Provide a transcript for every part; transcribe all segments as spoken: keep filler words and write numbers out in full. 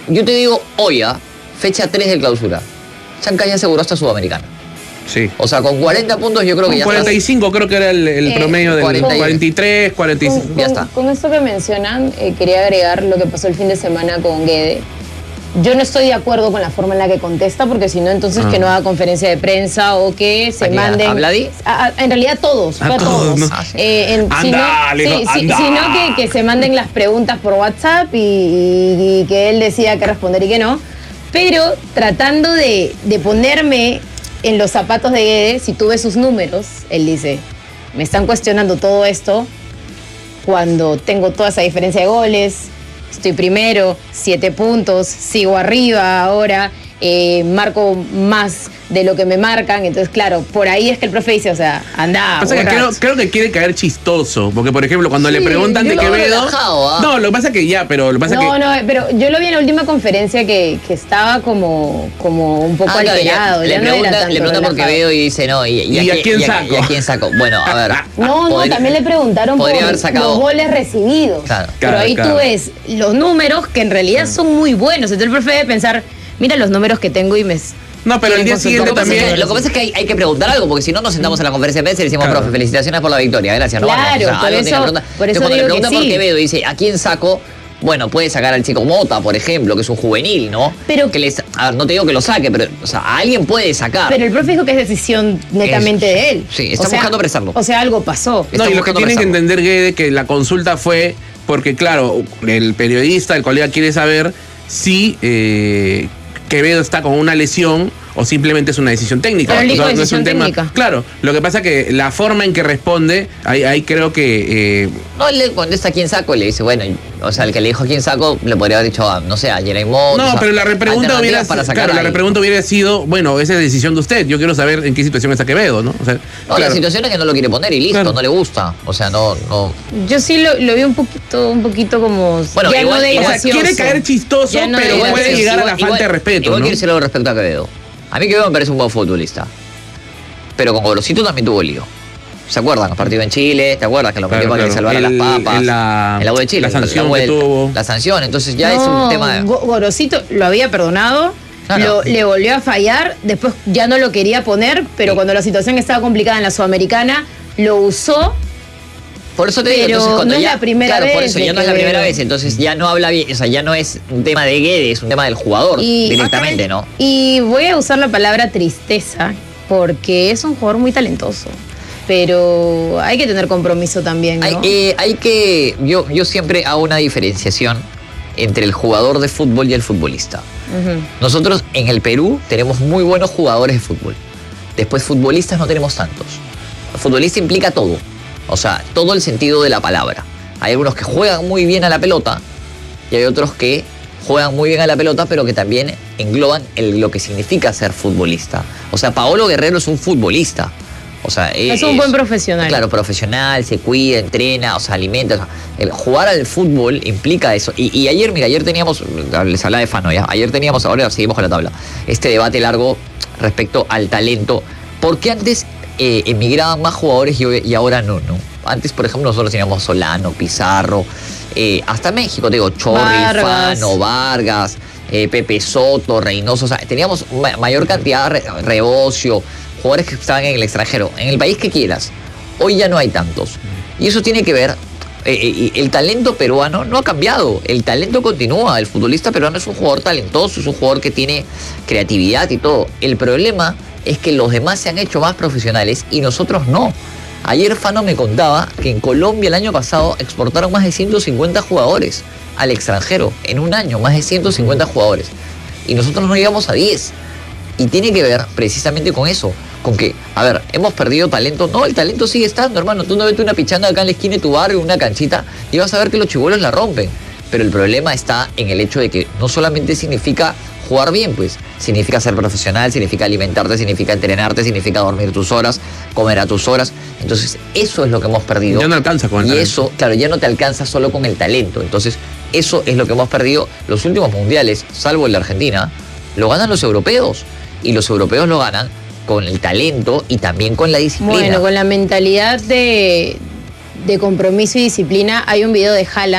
yo te digo, hoy, ¿ah? fecha tres de clausura, Chancay aseguró hasta Sudamericana. Sí. O sea, con cuarenta puntos yo creo que con ya cuarenta y cinco estás... creo que era el, el Eh, promedio del cuarenta y- cuarenta y tres, cuarenta y cinco. Con, Ya con- está. con esto que mencionan, eh, quería agregar lo que pasó el fin de semana con Guede. Yo no estoy de acuerdo con la forma en la que contesta, porque si no, entonces Ah. que no haga conferencia de prensa o que se ¿A quién? manden... ¿A Vladi? A- a- en realidad todos, A fue a todos, todos. ¿no? Ah, sí. Eh, en- Anda, si no, Alejo, sí, sí, anda. sino que, que se manden las preguntas por WhatsApp y, y- y que él decida qué responder y qué no. Pero tratando de, de ponerme en los zapatos de Guede, si tú ves sus números, él dice, me están cuestionando todo esto cuando tengo toda esa diferencia de goles, estoy primero, siete puntos, sigo arriba ahora, eh, marco más de lo que me marcan. Entonces, claro, por ahí es que el profe dice, o sea, anda, Pasa que borracho. creo, creo que quiere caer chistoso, porque por ejemplo cuando le Sí, preguntan yo de lo veo Quevedo, relajado, ¿ah? no, lo que pasa es que ya, pero lo que pasa No, que no, pero yo lo vi en la última conferencia que, que estaba como, como un poco Ah, claro, ya- alterado. le ya no era pregunta, tanto le pregunta por relajado. Quevedo y dice, no, ¿y, ¿Y a quién y saco? ¿Y a quién saco? Bueno, a ver. No, no, podría- también le preguntaron por podría haber sacado- los goles recibidos. Claro. Pero Claro, ahí claro. tú ves los números que en realidad son muy buenos. Entonces el profe debe pensar, mira los números que tengo y me... no, pero el día quieren siguiente Lo que, pasa es también. que, lo que pasa es que hay, hay que preguntar algo, porque si no nos sentamos en la conferencia de prensa y decimos, Claro. profe, felicitaciones por la victoria, gracias, no Claro, vamos. O sea, por algo tiene que eso- preguntar. por eso Entonces, cuando le digo que pregunta por sí. Quevedo y dice, ¿a quién saco? Bueno, puede sacar al chico Mota, por ejemplo, que es un juvenil, ¿no? Pero- que les, a ver, no te digo que lo saque, pero o sea, a alguien puede sacar. Pero el profe dijo que es decisión netamente Eso, de él. sí, está O sea- buscando prestarlo. O sea, algo pasó. Está No, y lo que buscando tienen que prestarlo. entender, Guede, que la consulta fue porque, claro, el periodista, el colega quiere saber si eh, Quevedo está con una lesión o simplemente es una decisión técnica. Pero él dijo No- no es un decisión tema- técnica. Claro, lo que pasa que la forma en que responde, ahí, ahí creo que... eh, No, él le contesta a quién saco y le dice, bueno, o sea, el que le dijo a quién saco le podría haber dicho, ah, no sé, a Jeremy Mott. no, o sea, pero la repregunta alternativas hubiera para sido, sacar claro, la ahí. repregunta hubiera sido, bueno, esa es decisión de usted. Yo quiero saber en qué situación está Quevedo, ¿no? O sea, No, claro. la situación es que no lo quiere poner y listo, Claro. no le gusta. O sea, no, no. Yo sí lo, lo vi un poquito, un poquito como... Bueno, ya igual- no de igual- O sea, gracioso. quiere caer chistoso, Ya no pero de puede gracioso. llegar a la Igual- falta de igual- respeto, Igual ¿no? quiero decir algo respecto a Quevedo. A mí Quevedo me parece un buen futbolista. Pero con Gorosito también tuvo lío. ¿Se acuerdan? Partido en Chile, ¿te acuerdas? Que lo metió Claro, para que claro. salvara El- las papas. en la- En la U de Chile. la sanción que vuelta, tuvo. La sanción, entonces ya es No, un tema de... Go- Gorosito lo había perdonado, Claro. lo- le volvió a fallar, después ya no lo quería poner, pero Sí. cuando la situación estaba complicada en la Sudamericana, lo usó. Por eso te digo, Pero entonces cuando no es ya... la primera claro, por vez eso de ya no es la Quevedo. primera vez. Entonces ya no habla bien, o sea, ya no es un tema de Guede, es un tema del jugador Y, directamente, ¿no? Y voy a usar la palabra tristeza, porque es un jugador muy talentoso. Pero hay que tener compromiso también, ¿no? Hay, eh, hay que... Yo, yo siempre hago una diferenciación entre el jugador de fútbol y el futbolista. Ujú. Nosotros en el Perú tenemos muy buenos jugadores de fútbol. Después futbolistas no tenemos tantos. El futbolista implica todo. O sea, todo el sentido de la palabra. Hay algunos que juegan muy bien a la pelota y hay otros que juegan muy bien a la pelota, pero que también engloban el- lo que significa ser futbolista. O sea, Paolo Guerrero es un futbolista. O sea, Es un buen profesional. Claro, profesional, se cuida, entrena, o sea, alimenta. O sea, el jugar al fútbol implica eso. Y, y ayer, mira, ayer teníamos, les hablaba de Fano ya, ayer teníamos, ahora seguimos con la tabla, este debate largo respecto al talento. ¿Por qué antes eh, emigraban más jugadores y, hoy- y ahora no, no? Antes, por ejemplo, nosotros teníamos Solano, Pizarro, eh, hasta México, te digo, Chorri, Vargas. Fano, Vargas, eh, Pepe Soto, Reynoso, o sea, teníamos ma- mayor cantidad, Re- Rebocio, jugadores que estaban en el extranjero, en el país que quieras. Hoy ya no hay tantos. Y eso tiene que ver, eh, eh, el talento peruano no ha cambiado, el talento continúa, el futbolista peruano es un jugador talentoso, es un jugador que tiene creatividad y todo. El problema es que los demás se han hecho más profesionales y nosotros no. Ayer Fano me contaba que en Colombia el año pasado exportaron más de ciento cincuenta jugadores al extranjero. En un año, más de ciento cincuenta jugadores. Y nosotros no llegamos a diez. Y tiene que ver precisamente con eso. Con que, a ver, hemos perdido talento. No, el talento sigue estando, hermano. Tú no ves una pichanga acá en la esquina de tu barrio, una canchita, y vas a ver que los chibolos la rompen. Pero el problema está en el hecho de que no solamente significa jugar bien, pues. Significa ser profesional, significa alimentarte, significa entrenarte, significa dormir tus horas, comer a tus horas. Entonces, eso es lo que hemos perdido. Ya no alcanza con el Y talento. eso, claro, ya no te alcanza solo con el talento. Entonces, eso es lo que hemos perdido. Los últimos mundiales, salvo el de Argentina, lo ganan los europeos. Y los europeos lo ganan con el talento y también con la disciplina. Bueno, con la mentalidad de, de compromiso y disciplina, hay un video de Haaland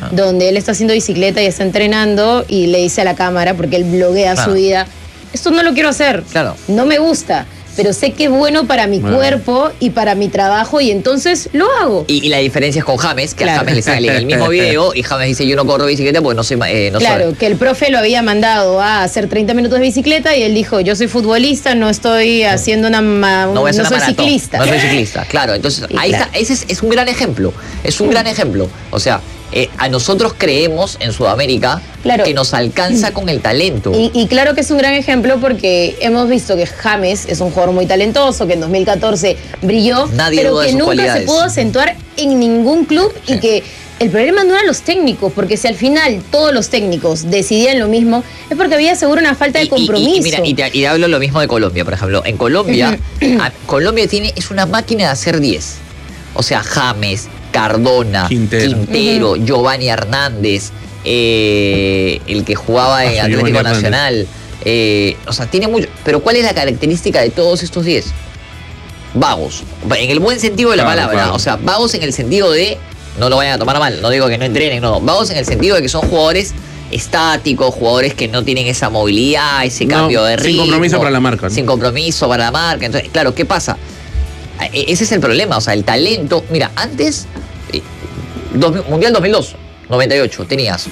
Ah. donde él está haciendo bicicleta y está entrenando y le dice a la cámara, porque él bloguea Claro. su vida, esto no lo quiero hacer, Claro. no me gusta, pero sé que es bueno para mi Bueno. cuerpo y para mi trabajo y entonces lo hago. Y, y la diferencia es con James, que Claro. a James le sale el mismo video y James dice, yo no corro bicicleta porque no soy... ma- Eh, no Claro, soy- que el profe lo había mandado a hacer treinta minutos de bicicleta y él dijo, yo soy futbolista, no estoy haciendo una... ma- No voy a hacer no una soy maratón, ciclista. No soy ciclista, claro. Entonces, Sí, ahí claro. está. Ese es, es un gran ejemplo. Es un gran ejemplo. O sea, eh, a nosotros creemos en Sudamérica Claro. que nos alcanza con el talento. Y, y claro que es un gran ejemplo porque hemos visto que James es un jugador muy talentoso, que en dos mil catorce brilló, Nadie pero duda de que sus nunca cualidades. se pudo acentuar en ningún club Sí. y que el problema no eran los técnicos, porque si al final todos los técnicos decidían lo mismo, es porque había seguro una falta de Y- y- compromiso. Y, y mira, y te, y te hablo lo mismo de Colombia, por ejemplo. En Colombia, a- Colombia tiene, es una máquina de hacer diez. O sea, James, Cardona, Quintero. Quintero, Giovanni Hernández, eh, el que jugaba en Ah, Atlético Giovanni Hernández. Nacional. eh, o sea, tiene mucho. Pero ¿cuál es la característica de todos estos diez? Vagos. En el buen sentido de la Claro, palabra. claro. O sea, vagos en el sentido de. No lo vayan a tomar a mal, no digo que no entrenen, no. Vagos en el sentido de que son jugadores estáticos, jugadores que no tienen esa movilidad, ese No, cambio de sin ritmo. compromiso para la marca, ¿no? Sin compromiso para la marca. Entonces, claro, ¿qué pasa? E- Ese es el problema, o sea, el talento. Mira, antes, eh, dos mil Mundial dos mil dos, noventa y ocho, tenías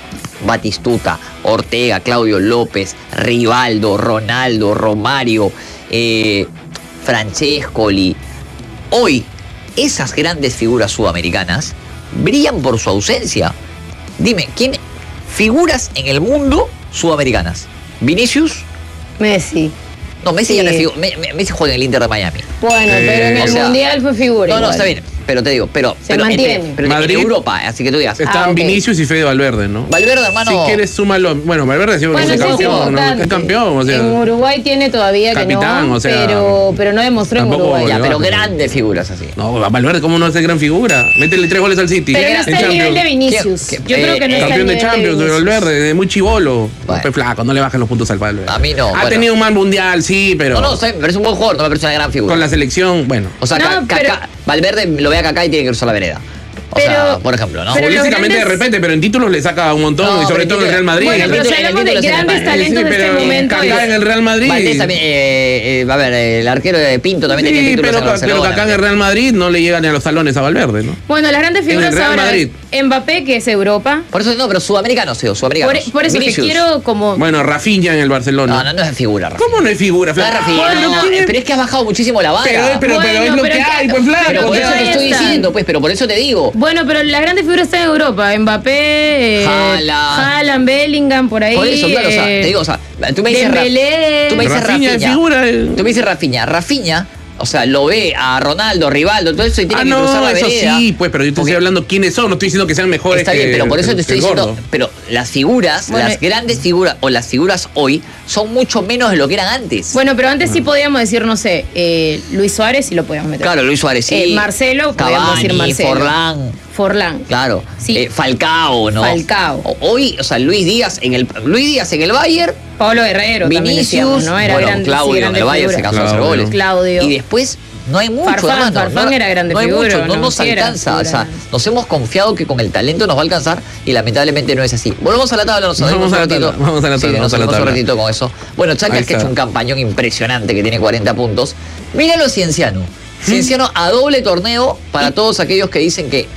Batistuta, Ortega, Claudio López, Rivaldo, Ronaldo, Romario, eh, Francescoli. Hoy, esas grandes figuras sudamericanas brillan por su ausencia. Dime, ¿quién? Figuras en el mundo sudamericanas. Vinicius. Messi. No, Messi Sí. ya no es figura. Me- me- Messi juega en el Inter de Miami. Bueno, Eh, pero en o el sea, Mundial fue figura. No, no, igual. está bien. Pero te digo, pero. Se pero mantiene. entre- pero en Madrid. Europa, así que tú digas. Estaban Ah, ok. Vinicius y Fede Valverde, ¿no? Valverde, hermano. Si quieres, súmalo. Bueno, Valverde sí, Bueno, es sí, es campeón, ¿no? importante. Es campeón, o sea. En Uruguay tiene todavía Capitán, que no, o sea, pero, pero no demostró en tampoco Uruguay. Ya, pero Valverde. grandes figuras así. No, Valverde, ¿cómo no es gran figura? Métele tres goles al City. Pero no en está al nivel de Champions. Vinicius. ¿Qué- qué- Yo creo eh, que no eh, está al Campeón de nivel Champions, de Vinicius. Valverde, de muy chivolo. Bueno. Pues flaco, no le bajen los puntos al Valverde. A mí no, Ha bueno. tenido un mal mundial, sí, pero No, no, está bien, me parece un buen jugador, no me parece una gran figura. con la selección, bueno. O sea, No, Ca- pero- Kaká- Valverde lo ve a Kaká y tiene que cruzar la vereda. O Pero- sea, por ejemplo, ¿no? pero los Futbolísticamente de grandes- repente, pero en títulos le saca un montón, No, y sobre pero todo en el título- Real Madrid. Bueno, el pero si título- el hablamos de título es grandes en el- talentos Sí, de este pero momento. Kaká es- en el Real Madrid. Valdés también, eh, eh, a ver, el arquero de Pinto también tenía Sí, títulos pero, en pero Barcelona. Kaká en el Real Madrid no le llega ni a los talones a Valverde, ¿no? Bueno, las grandes En el figuras Real ahora Madrid. es Mbappé, que es Europa. Por eso, no, pero sudamericanos, tío, Por, sudamericanos. por eso Vinicius. te quiero como... Bueno, Rafinha en el Barcelona. No, no, no es figura, Rafinha. ¿Cómo no es figura, No es flaco? Rafinha, Bueno, no, ¿quién es? pero es que has bajado muchísimo la vara. Pero, pero, pero es Bueno, lo que pero hay, que- pues flaco. Pero por pero eso te ahí estoy está. diciendo, pues, pero por eso te digo. Bueno, pero las grandes figuras están en Europa. Mbappé, eh, Haaland. Haaland, Bellingham, por ahí. Por eso, claro, o sea, eh, te digo, o sea, tú me dices Ra- Dembélé. tú me dices Rafinha Rafinha. es figura, eh. Tú me dices Rafinha. Rafinha, o sea, lo ve a Ronaldo, Rivaldo, todo eso y tiene Ah, que cruzar no, la eso vereda. sí, pues, pero yo te Porque- estoy hablando quiénes son, no estoy diciendo que sean mejores Está que bien, pero por eso que- te estoy que el diciendo, gordo. pero las figuras, Bueno, las grandes figuras o las figuras hoy son mucho menos de lo que eran antes. Bueno, pero antes sí podíamos decir, no sé, eh, Luis Suárez sí lo podíamos meter. claro, Luis Suárez sí. Eh, Marcelo, podíamos Cavani, decir Marcelo. Forlán. Forlán. Claro, Sí. eh, Falcao, ¿no? Falcao. O- Hoy, o sea, Luis Díaz en el Luis Díaz en el Bayern, Pablo Guerrero también Vinicius, decíamos, ¿no? Era bueno, grande, sí, Claudio en grande el Bayern se figura. cansó de hacer Claudio. goles. Claudio. Y después no hay mucho, Farfán, hermano. Farfán no, era grande no hay figura, mucho, no, ¿no? nos Sí, era alcanza. O figura. sea, nos hemos confiado que con el talento nos va a alcanzar y lamentablemente no es así. Volvemos a la tabla, nos Vamos salimos a un la ratito. tabla, vamos a la Sí, tabla, nos vamos a la salimos un tabla. ratito con eso. Bueno, Chacas Ahí que ha hecho está. un campañón impresionante que tiene cuarenta puntos. Míralo Cienciano. Cienciano a doble torneo para todos aquellos que dicen que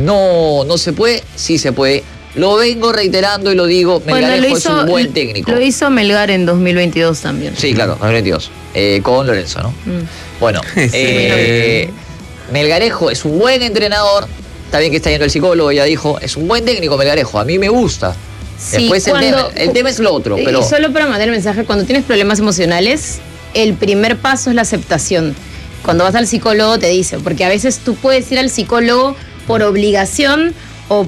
no, no se puede, sí se puede. Lo vengo reiterando y lo digo, Bueno, Melgarejo lo es un buen técnico. Lo hizo Melgar en dos mil veintidós también. Sí, claro, dos mil veintidós. Eh, con Lorenzo, ¿no? Mm. Bueno, Sí. eh, Melgarejo es un buen entrenador. Está bien que está yendo el psicólogo, ya dijo. Es un buen técnico Melgarejo. A mí me gusta. Sí, Después el, cuando- tema, el tema es lo otro, Y pero... solo para mandar el mensaje, cuando tienes problemas emocionales, el primer paso es la aceptación. Cuando vas al psicólogo te dice, porque a veces tú puedes ir al psicólogo por obligación o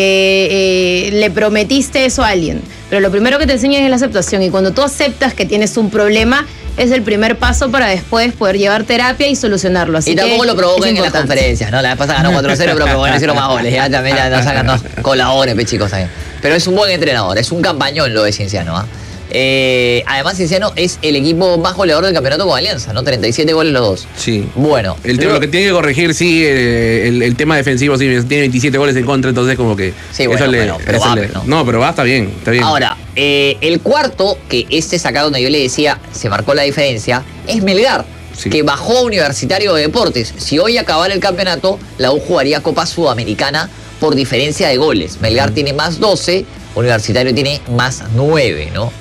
porque eh, le prometiste eso a alguien. Pero lo primero que te enseñan es la aceptación y cuando tú aceptas que tienes un problema es el primer paso para después poder llevar terapia y solucionarlo. Así Y tampoco que lo provoquen es en las importante. conferencias, ¿no? La vez pasada ganó cuatro cero, pero bueno, hicieron más goles. Ya también ya no sacan, no, colaboren, pe, chicos, también. Pero es un buen entrenador, es un campañón lo de Cienciano, ¿ah? Eh, además, Cienciano es el equipo más goleador del campeonato con Alianza, ¿no? treinta y siete goles los dos. Sí. Bueno. El tema, luego, lo que tiene que corregir, sí, eh, el, el tema defensivo, sí, tiene veintisiete goles en contra, entonces como que... Sí, bueno, eso le, bueno, pero eso va, le- ¿no? no, pero va, está bien, está bien. Ahora, eh, el cuarto, que este es acá donde yo le decía, se marcó la diferencia, es Melgar, Sí. que bajó a Universitario de Deportes. Si hoy acabara el campeonato, la U jugaría Copa Sudamericana por diferencia de goles. Melgar tiene más doce, Universitario tiene más nueve, ¿no?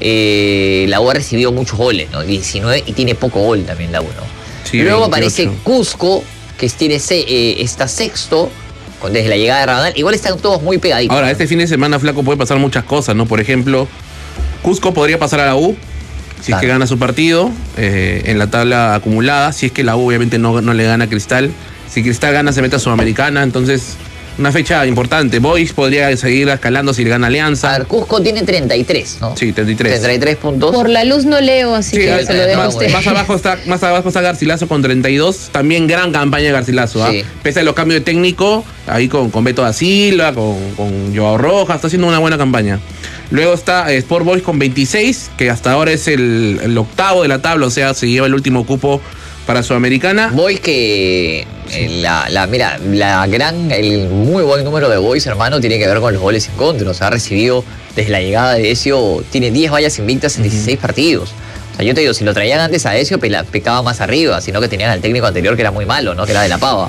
Eh, la U ha recibido muchos goles, ¿no? diecinueve, y tiene poco gol también la U, ¿no? Sí, Luego veintiocho. aparece Cusco, que tiene se- eh, está sexto, con- desde la llegada de Rabanal. Igual están todos muy pegaditos. Ahora, ¿no? este fin de semana, Flaco, puede pasar muchas cosas, ¿no? Por ejemplo, Cusco podría pasar a la U, si Claro. es que gana su partido, eh, en la tabla acumulada. Si es que la U obviamente no, no le gana a Cristal. Si Cristal gana, se mete a Sudamericana. Entonces, una fecha importante. Boys podría seguir escalando si le gana A Alianza. ver, Cusco tiene treinta y tres, ¿no? Sí, treinta y tres. treinta y tres puntos. Por la luz no leo, así Sí, que eh, se lo dejo a más- usted. Más abajo está, más abajo está Garcilaso con treinta y dos. También gran campaña de Garcilaso. ¿ah? Sí. Pese a los cambios de técnico, ahí con, con Beto da Silva, con, con Joao Rojas, está haciendo una buena campaña. Luego está eh, Sport Boys con veintiséis, que hasta ahora es el, el octavo de la tabla, o sea, se lleva el último cupo para Sudamericana. Boys que eh, la, la mira, la gran, el muy buen número de Boys, hermano, tiene que ver con los goles en contra. O sea, ha recibido desde la llegada de Ezio, tiene diez vallas invictas en dieciséis partidos. O sea, yo te digo, si lo traían antes a Ezio, pela- pecaba más arriba, sino que tenían al técnico anterior que era muy malo, ¿no? Que era de la Pava.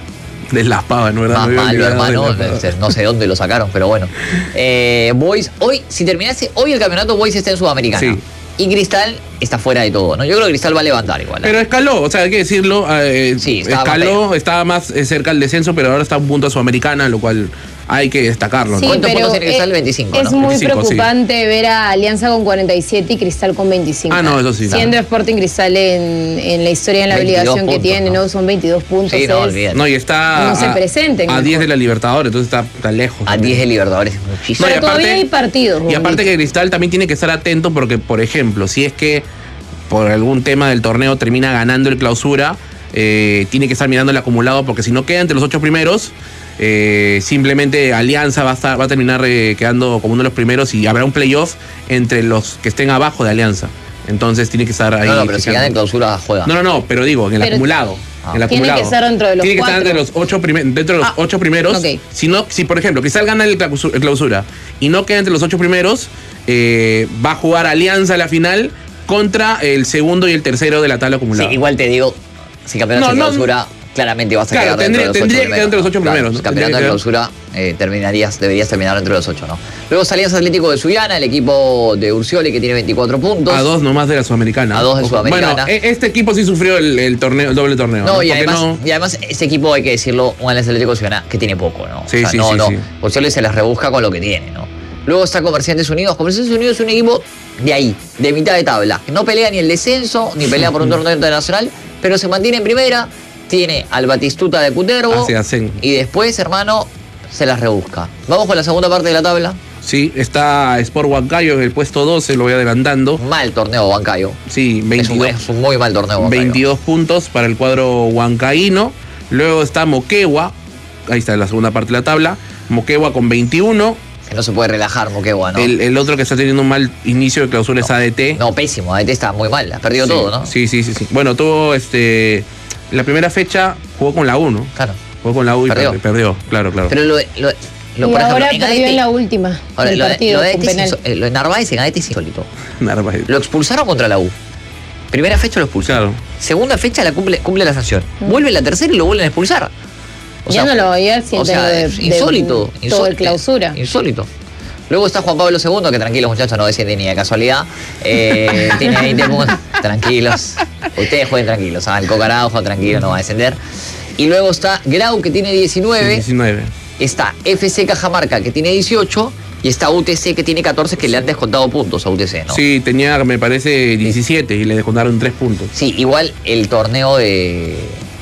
De Las Pavas, ¿no? ¿Verdad? Más Me había malo, olvidado de hermano. Las Pavas. No sé dónde lo sacaron, pero bueno. Eh, Boys, hoy, si terminase hoy el campeonato, Boys está en Sudamericana. Sí. Y Cristal está fuera de todo, ¿no? Yo creo que Cristal va a levantar igual. ¿eh? Pero escaló, o sea, hay que decirlo. eh, Sí, estaba más escaló, pegado. estaba más eh, cerca del descenso, pero ahora está a un punto a Sudamericana, lo cual hay que destacarlo. ¿no? Sí, ¿Cuántos pero puntos tiene Cristal? es- veinticinco, Es ¿no? muy veinticinco, sí. preocupante ver a Alianza con cuarenta y siete y Cristal con veinticinco. Ah, no, eso sí. Siendo Sporting Cristal en, en la historia, en la veintidós obligación que puntos, tiene, ¿no? ¿no? Son veintidós puntos. Sí, no, es- olvídate. No, y está No se a- presenten, a mejor. diez de la Libertadores, entonces está, está lejos. A diez de Libertadores es muchísimo. No, y Pero todavía hay partidos, Y aparte Bombito. que Cristal también tiene que estar atento porque, por ejemplo, si es que por algún tema del torneo termina ganando el clausura, eh, tiene que estar mirando el acumulado porque si no queda entre los ocho primeros, eh, simplemente Alianza va a, estar, va a terminar eh, quedando como uno de los primeros y habrá un playoff entre los que estén abajo de Alianza. Entonces tiene que estar ahí. No, no, pero si fijando. gana en clausura, juega. No, no, no, pero digo, en el Pero- acumulado. Ah. En el Tiene acumulado. que estar dentro de los Tiene que estar cuatro. entre los ocho, prime- dentro de los Ah, ocho primeros. ok. Si, no, si, por ejemplo, Cristal gana el clausu- el clausura y no queda entre los ocho primeros, eh, va a jugar Alianza a la final contra el segundo y el tercero de la tabla Sí, acumulada. igual te digo, si campeonato No, de no, clausura, claramente vas a claro, quedar tendría- dentro de los tendría ocho que quedar entre los ocho Claro, primeros, si ¿no? campeonato de Tendría que clausura, eh, terminarías, deberías terminar entre los ocho, ¿no? Luego está Alianza Atlético de Sullana, el equipo de Urcioli, que tiene veinticuatro puntos. A dos nomás de la Sudamericana. A dos de Ojo. Sudamericana. Bueno, e- este equipo sí sufrió el, el torneo, el doble torneo. No, y Porque además, no- y además este equipo, hay que decirlo, un Alianza Atlético de Sullana que tiene poco, ¿no? Sí, sí, no, sí, no. sí. Urcioli se las rebusca con lo que tiene, ¿no? Luego está Comerciantes Unidos. Comerciantes Unidos es un equipo de ahí, de mitad de tabla, que no pelea ni el descenso, ni pelea por un torneo internacional, pero se mantiene en primera. Tiene al Batistuta de Cutervo. Hace hacen. Y después, hermano, se las rebusca. Vamos con la segunda parte de la tabla. Sí, está Sport Huancayo en el puesto doce, lo voy adelantando. Mal torneo Huancayo. Sí, Es un, veintidós. es un muy mal torneo Huancayo. veintidós puntos para el cuadro huancaíno. Luego está Moquegua, ahí está la segunda parte de la tabla. Moquegua con veintiuno. Que no se puede relajar Moquegua, ¿no? El, el otro que está teniendo un mal inicio de clausura es A D T. No, pésimo. A D T está muy mal. Ha perdido Sí, todo, ¿no? Sí, sí, sí, sí. Bueno, tuvo este. La primera fecha jugó con la U, ¿no? Claro. Jugó con la U y Perdió. perdió. perdió, claro, claro. Pero lo, lo, lo y por ahora ejemplo, perdió en en la A D T, última ahora, del lo, de- partido lo de con A D T es penal. inso- eh, lo de Narváez en A D T es insólito. Narváez. Lo expulsaron contra la U. Primera fecha lo expulsaron. Claro. Segunda fecha la cumple, cumple la sanción. Vuelve la tercera y lo vuelven a expulsar. O Ya sea, no lo veía siendo o sea, de, es de- insólito. todo insólito el clausura. Insólito. Luego está Juan Pablo segundo, que tranquilos muchachos, no desciende ni de casualidad. Eh, tiene veinte puntos. Tranquilos. Ustedes jueguen tranquilos. ¿Ah? El Cocaraujo tranquilo, no va a descender. Y luego está Grau, que tiene diecinueve. diecinueve. Está F C Cajamarca, que tiene dieciocho. Y está U T C, que tiene catorce, que le han descontado puntos a U T C, ¿no? Sí, tenía, me parece, diecisiete y le descontaron tres puntos. Sí, igual el torneo de,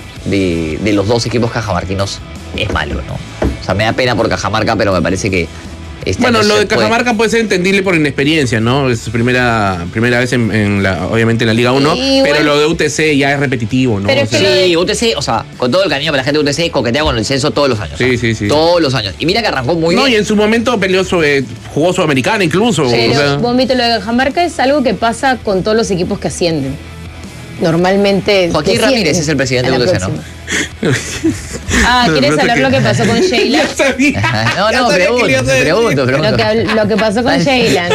de, de los dos equipos cajamarquinos es malo, ¿no? O sea, me da pena por Cajamarca, pero me parece que Este Bueno, año lo se de puede- Cajamarca puede ser entendible por inexperiencia, ¿no? Es su primera, primera vez en, en la, obviamente en la Liga uno, Y pero bueno- lo de U T C ya es repetitivo, ¿no? Pero O es que sea, lo de- Sí, U T C, o sea, con todo el cariño para la gente de U T C, coquetea con el censo todos los años. Sí, ¿ah? sí, sí. Todos los años. Y mira que arrancó muy no, y bien. en su momento peleó sobre, jugó Sudamericana incluso. Pero, o sea, Bombito, lo de Cajamarca es algo que pasa con todos los equipos que ascienden. Normalmente. Joaquín descienden Ramírez es el presidente a la de U T C, ¿no? próxima. Ah, No, ¿quieres no te hablar lo que quedas. pasó con Sheila? Ya sabía. Ajá. No, Ya no, sabía que pregunto, le ibas a decir. pregunto, pregunto. Lo que, lo que pasó con Sheila.